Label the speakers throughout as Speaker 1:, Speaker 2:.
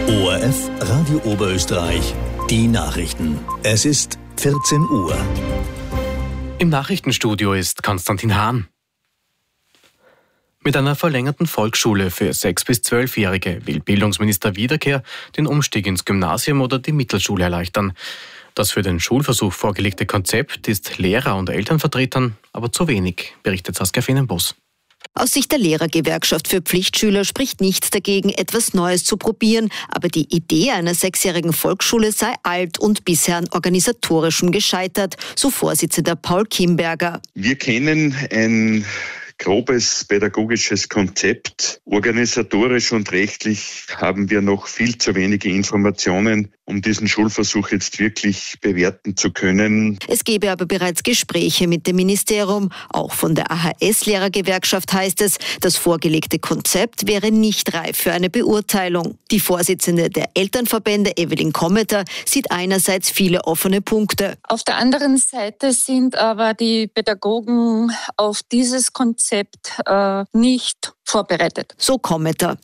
Speaker 1: ORF Radio Oberösterreich, die Nachrichten. Es ist 14 Uhr.
Speaker 2: Im Nachrichtenstudio ist Konstantin Hahn. Mit einer verlängerten Volksschule für 6- bis 12-Jährige will Bildungsminister Wiederkehr den Umstieg ins Gymnasium oder die Mittelschule erleichtern. Das für den Schulversuch vorgelegte Konzept ist Lehrer- und Elternvertretern aber zu wenig, berichtet Saskia Fenenbos.
Speaker 3: Aus Sicht der Lehrergewerkschaft für Pflichtschüler spricht nichts dagegen, etwas Neues zu probieren. Aber die Idee einer 6-jährigen Volksschule sei alt und bisher an organisatorischem gescheitert, so Vorsitzender Paul Kimberger.
Speaker 4: Wir kennen ein grobes pädagogisches Konzept. Organisatorisch und rechtlich haben wir noch viel zu wenige Informationen, um diesen Schulversuch jetzt wirklich bewerten zu können.
Speaker 3: Es gebe aber bereits Gespräche mit dem Ministerium. Auch von der AHS-Lehrergewerkschaft heißt es, das vorgelegte Konzept wäre nicht reif für eine Beurteilung. Die Vorsitzende der Elternverbände, Evelyn Kommeter, sieht einerseits viele offene Punkte.
Speaker 5: Auf der anderen Seite sind aber die Pädagogen auf dieses Konzept nicht vorbereitet.
Speaker 3: So Kommeter.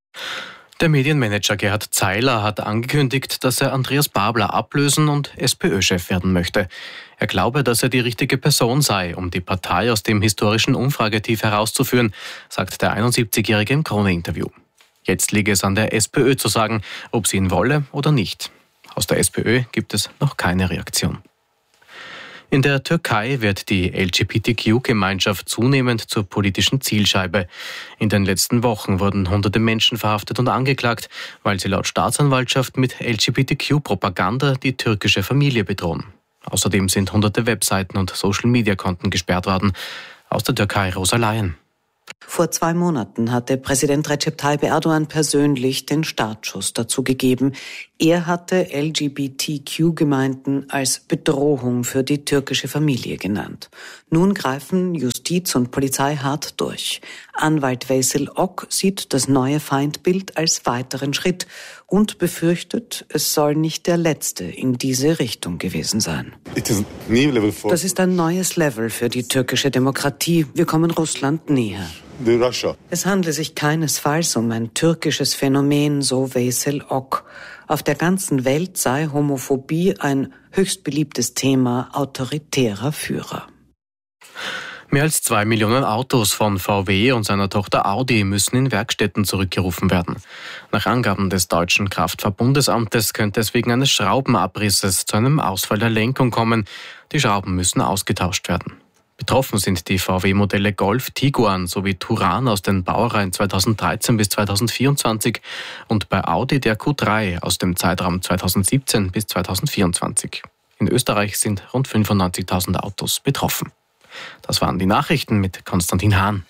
Speaker 2: Der Medienmanager Gerhard Zeiler hat angekündigt, dass er Andreas Babler ablösen und SPÖ-Chef werden möchte. Er glaube, dass er die richtige Person sei, um die Partei aus dem historischen Umfragetief herauszuführen, sagt der 71-Jährige im Krone-Interview. Jetzt liege es an der SPÖ zu sagen, ob sie ihn wolle oder nicht. Aus der SPÖ gibt es noch keine Reaktion. In der Türkei wird die LGBTQ-Gemeinschaft zunehmend zur politischen Zielscheibe. In den letzten Wochen wurden hunderte Menschen verhaftet und angeklagt, weil sie laut Staatsanwaltschaft mit LGBTQ-Propaganda die türkische Familie bedrohen. Außerdem sind hunderte Webseiten und Social-Media-Konten gesperrt worden. Aus der Türkei Rosa Laien.
Speaker 6: Vor 2 Monaten hatte Präsident Recep Tayyip Erdogan persönlich den Startschuss dazu gegeben. Er hatte LGBTQ-Gemeinden als Bedrohung für die türkische Familie genannt. Nun greifen Justiz und Polizei hart durch. Anwalt Veysel Ok sieht das neue Feindbild als weiteren Schritt und befürchtet, es soll nicht der letzte in diese Richtung gewesen sein. Das ist ein neues Level für die türkische Demokratie. Wir kommen Russland näher. Es handle sich keinesfalls um ein türkisches Phänomen, so Veysel Ok. Auf der ganzen Welt sei Homophobie ein höchst beliebtes Thema autoritärer Führer.
Speaker 2: Mehr als 2 Millionen Autos von VW und seiner Tochter Audi müssen in Werkstätten zurückgerufen werden. Nach Angaben des Deutschen Kraftfahrt-Bundesamtes könnte es wegen eines Schraubenabrisses zu einem Ausfall der Lenkung kommen. Die Schrauben müssen ausgetauscht werden. Betroffen sind die VW-Modelle Golf, Tiguan sowie Touran aus den Baureihen 2013 bis 2024 und bei Audi der Q3 aus dem Zeitraum 2017 bis 2024. In Österreich sind rund 95.000 Autos betroffen. Das waren die Nachrichten mit Konstantin Hahn.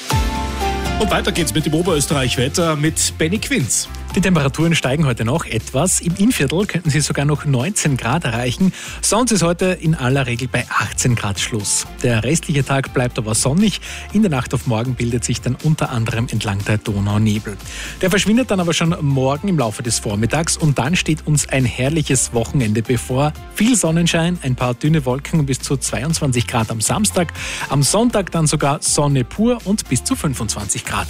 Speaker 7: Und weiter geht's mit dem Oberösterreich-Wetter mit Benny Quinz.
Speaker 8: Die Temperaturen steigen heute noch etwas. Im Innviertel könnten sie sogar noch 19 Grad erreichen. Sonst ist heute in aller Regel bei 18 Grad Schluss. Der restliche Tag bleibt aber sonnig. In der Nacht auf morgen bildet sich dann unter anderem entlang der Donau Nebel. Der verschwindet dann aber schon morgen im Laufe des Vormittags und dann steht uns ein herrliches Wochenende bevor. Viel Sonnenschein, ein paar dünne Wolken bis zu 22 Grad am Samstag. Am Sonntag dann sogar Sonne pur und bis zu 25 Grad.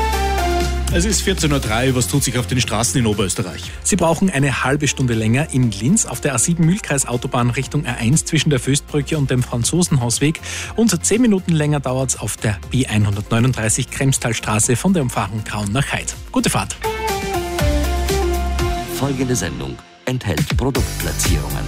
Speaker 7: Es ist 14.03 Uhr. Was tut sich auf den Straßen in Oberösterreich?
Speaker 8: Sie brauchen eine halbe Stunde länger in Linz auf der A7 Mühlkreis-Autobahn Richtung A1 zwischen der Föstbrücke und dem Franzosenhausweg. Und 10 Minuten länger dauert es auf der B139 Kremstalstraße von der Umfahrung Traun nach Heid. Gute Fahrt.
Speaker 9: Folgende Sendung enthält Produktplatzierungen.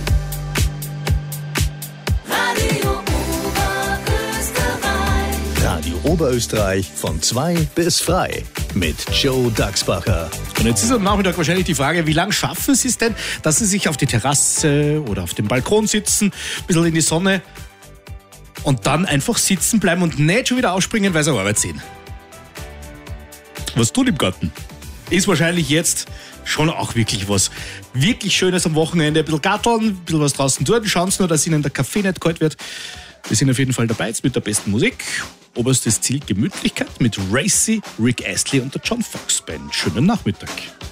Speaker 1: Radio Oberösterreich von 2 bis frei mit Joe Dachsbacher.
Speaker 7: Und jetzt ist am Nachmittag wahrscheinlich die Frage, wie lange schaffen Sie es denn, dass Sie sich auf die Terrasse oder auf dem Balkon sitzen, ein bisschen in die Sonne und dann einfach sitzen bleiben und nicht schon wieder ausspringen, weil Sie Arbeit sehen. Was tun im Garten? Ist wahrscheinlich jetzt schon auch wirklich was wirklich Schönes am Wochenende. Ein bisschen garteln, ein bisschen was draußen tun. Schauen Sie nur, dass Ihnen der Kaffee nicht kalt wird. Wir sind auf jeden Fall dabei, jetzt mit der besten Musik. Oberstes Ziel Gemütlichkeit mit Racy, Rick Astley und der John Fox Band. Schönen Nachmittag.